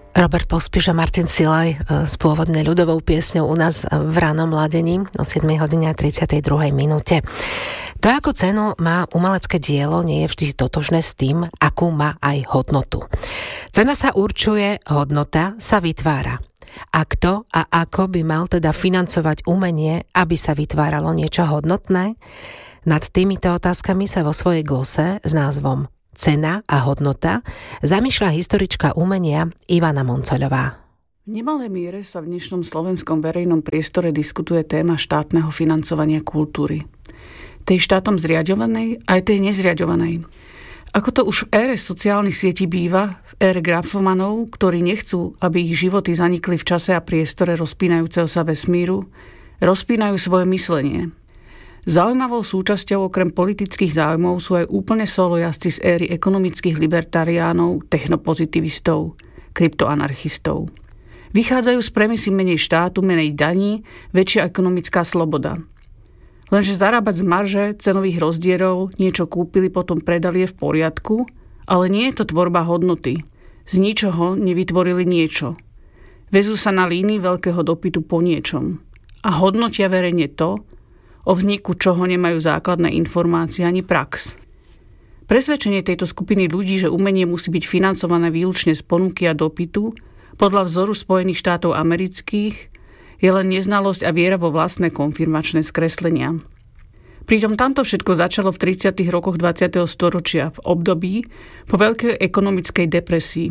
Robert Pospíš a Martin Silaj s pôvodne ľudovou piesňou u nás v ranom mladení o 7:32 minúte. To, ako cenu má umelecké dielo, nie je vždy totožné s tým, akú má aj hodnotu. Cena sa určuje, hodnota sa vytvára. A kto a ako by mal teda financovať umenie, aby sa vytváralo niečo hodnotné? Nad týmito otázkami sa vo svojej glose s názvom Cena a hodnota zamýšľa historička umenia Ivana Moncoľová. V nemalej miere sa v dnešnom slovenskom verejnom priestore diskutuje téma štátneho financovania kultúry. Tej štátom zriaďovanej aj tej nezriaďovanej. Ako to už v ére sociálnych sietí býva, v ére grafomanov, ktorí nechcú, aby ich životy zanikli v čase a priestore rozpínajúceho sa vesmíru, rozpínajú svoje myslenie. Zaujímavou súčasťou okrem politických záujmov sú aj úplne solo jazdci z éry ekonomických libertariánov, technopozitivistov, kryptoanarchistov. Vychádzajú z premisy menej štátu, menej daní, väčšia ekonomická sloboda. Lenže zarábať z marže, cenových rozdierov, niečo kúpili, potom predali je v poriadku, ale nie je to tvorba hodnoty. Z ničoho nevytvorili niečo. Vezú sa na línii veľkého dopytu po niečom. A hodnotia verejne to, o vzniku čoho nemajú základné informácie ani prax. Presvedčenie tejto skupiny ľudí, že umenie musí byť financované výlučne z ponuky a dopytu, podľa vzoru Spojených štátov amerických, je len neznalosť a viera vo vlastné konfirmačné skreslenia. Pritom tamto všetko začalo v 30. rokoch 20. storočia, v období po veľkej ekonomickej depresii.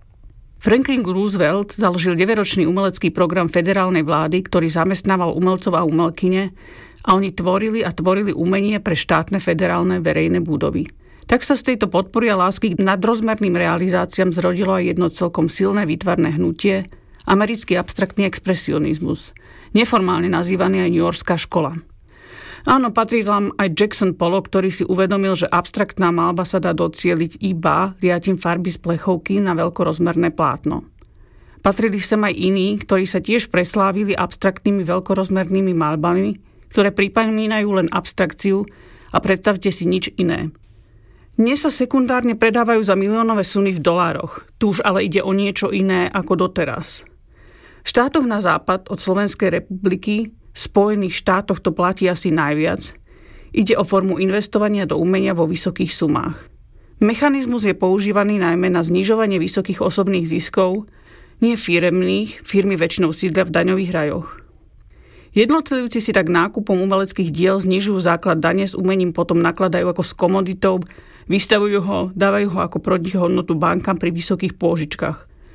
Franklin Roosevelt založil 9-ročný umelecký program federálnej vlády, ktorý zamestnával umelcov a umelkyne, a oni tvorili umenie pre štátne federálne verejné budovy. Tak sa z tejto podpory a lásky k nadrozmerným realizáciám zrodilo aj jedno celkom silné výtvarné hnutie, americký abstraktný expresionizmus, neformálne nazývaný aj newyorská škola. Áno, patrí tam aj Jackson Pollock, ktorý si uvedomil, že abstraktná malba sa dá docieliť iba liatím farby z plechovky na veľkorozmerné plátno. Patrili sem aj iní, ktorí sa tiež preslávili abstraktnými veľkorozmernými malbami, ktoré pripomínajú len abstrakciu a predstavte si nič iné. Dnes sa sekundárne predávajú za miliónové sumy v dolároch. Tu už ale ide o niečo iné ako doteraz. V štátoch na západ od Slovenskej republiky, Spojených štátoch to platí asi najviac. Ide o formu investovania do umenia vo vysokých sumách. Mechanizmus je používaný najmä na znižovanie vysokých osobných ziskov, nie firemných, firmy väčšinou sídlia v daňových rajoch. Jednotlivci si tak nákupom umeleckých diel znižujú základ dane, s umením potom nakladajú ako s komoditou, vystavujú ho, dávajú ho ako protihodnotu bankám pri vysokých pôžičkách.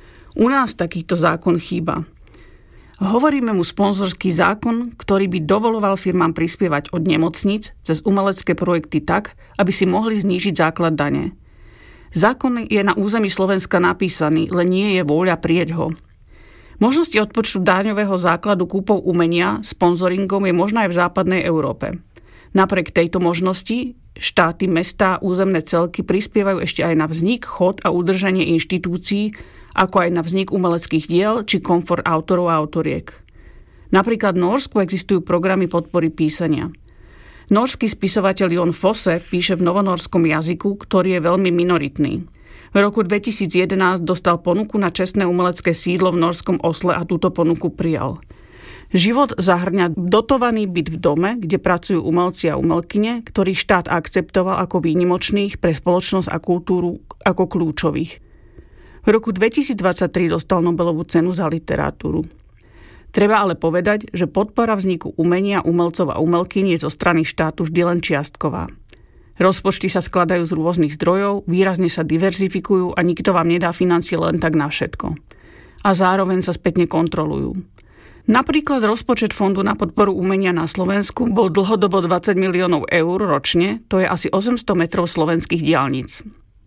U nás takýto zákon chýba. Hovoríme mu sponzorský zákon, ktorý by dovoloval firmám prispievať od nemocnic cez umelecké projekty tak, aby si mohli znížiť základ dane. Zákon je na území Slovenska napísaný, len nie je vôľa prijať ho. Možnosti odpočtu daňového základu kúpov umenia sponzoringom je možná aj v západnej Európe. Napriek tejto možnosti štáty, mestá, územné celky prispievajú ešte aj na vznik, chod a udržanie inštitúcií, ako aj na vznik umeleckých diel či komfort autorov a autoriek. Napríklad v Norsku existujú programy podpory písania. Norský spisovateľ Jon Fosse píše v novonorskom jazyku, ktorý je veľmi minoritný. V roku 2011 dostal ponuku na čestné umelecké sídlo v norskom Osle a túto ponuku prijal. Život zahŕňa dotovaný byt v dome, kde pracujú umelci a umelkyne, ktorých štát akceptoval ako výnimočných pre spoločnosť a kultúru ako kľúčových. V roku 2023 dostal Nobelovú cenu za literatúru. Treba ale povedať, že podpora vzniku umenia, umelcov a umelkyň je zo strany štátu vždy len čiastková. Rozpočty sa skladajú z rôznych zdrojov, výrazne sa diverzifikujú a nikto vám nedá financie len tak na všetko. A zároveň sa spätne kontrolujú. Napríklad rozpočet Fondu na podporu umenia na Slovensku bol dlhodobo 20 miliónov eur ročne, to je asi 800 metrov slovenských diaľnic.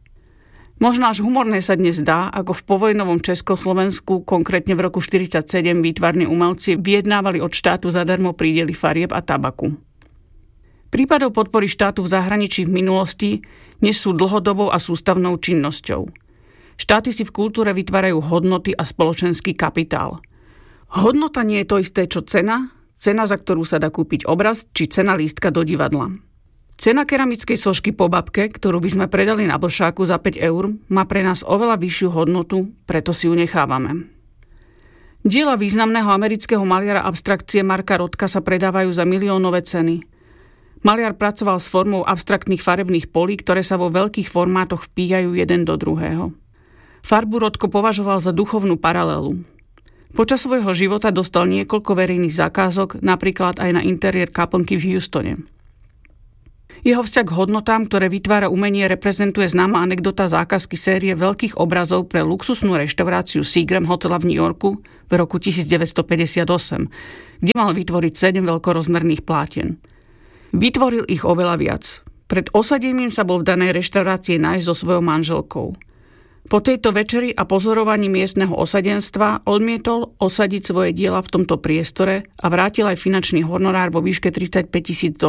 Možno až humorné sa dnes dá, ako v povojnovom Československu, konkrétne v roku 1947, výtvarní umelci vyjednávali od štátu zadarmo prídely farieb a tabaku. Prípadov podpory štátu v zahraničí v minulosti nesú dlhodobou a sústavnou činnosťou. Štáty si v kultúre vytvárajú hodnoty a spoločenský kapitál. Hodnota nie je to isté, čo cena, za ktorú sa dá kúpiť obraz, či cena lístka do divadla. Cena keramickej sošky po babke, ktorú by sme predali na Blšáku za 5 eur, má pre nás oveľa vyššiu hodnotu, preto si ju nechávame. Diela významného amerického maliara abstrakcie Marka Rothka sa predávajú za miliónové ceny. Maliar pracoval s formou abstraktných farebných polí, ktoré sa vo veľkých formátoch vpíjajú jeden do druhého. Farbu Rothko považoval za duchovnú paralelu. Počas svojho života dostal niekoľko verejných zakázok, napríklad aj na interiér kaplnky v Houstone. Jeho vzťah k hodnotám, ktoré vytvára umenie, reprezentuje známa anekdota zákazky série veľkých obrazov pre luxusnú reštauráciu Seagram hotela v New Yorku v roku 1958, kde mal vytvoriť 7 veľkorozmerných plátien. Vytvoril ich oveľa viac. Pred osadením sa bol v danej reštaurácii nájsť so svojou manželkou. Po tejto večeri a pozorovaní miestneho osadenstva odmietol osadiť svoje diela v tomto priestore a vrátil aj finančný honorár vo výške $35,000.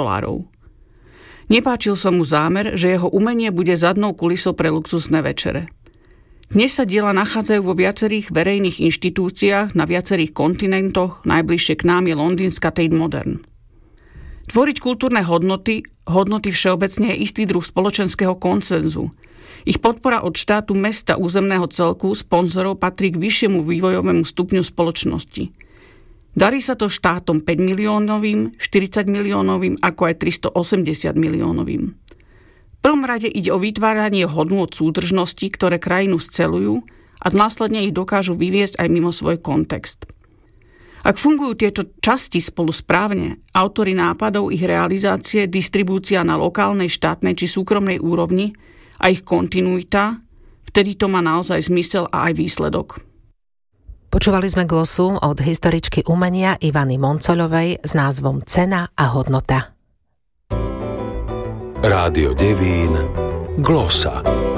Nepáčil sa mu zámer, že jeho umenie bude zadnou kulisou pre luxusné večere. Dnes sa diela nachádzajú vo viacerých verejných inštitúciách na viacerých kontinentoch, najbližšie k nám je londýnska Tate Modern. Tvoriť kultúrne hodnoty všeobecne je istý druh spoločenského konsenzu. Ich podpora od štátu, mesta, územného celku, sponzorov patrí k vyššiemu vývojovému stupňu spoločnosti. Darí sa to štátom 5 miliónovým, 40 miliónovým, ako aj 380 miliónovým. V prvom rade ide o vytváranie hodnôt súdržnosti, ktoré krajinu scelujú a následne ich dokážu vyviesť aj mimo svoj kontext. Ak fungujú tieto časti spolu správne, autori nápadov, ich realizácie, distribúcia na lokálnej, štátnej či súkromnej úrovni a ich kontinuita, vtedy to má naozaj zmysel a aj výsledok. Počúvali sme glosu od historičky umenia Ivany Moncoľovej s názvom Cena a hodnota. Rádio Devín Glosa.